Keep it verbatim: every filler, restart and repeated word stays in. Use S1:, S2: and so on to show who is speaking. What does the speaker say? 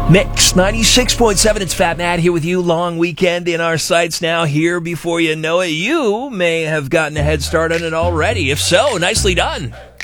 S1: Mix ninety-six point seven. It's Fat Matt here with you. Long weekend in our sights now. Here before you know it. You may have gotten a head start on it already. If so, nicely done.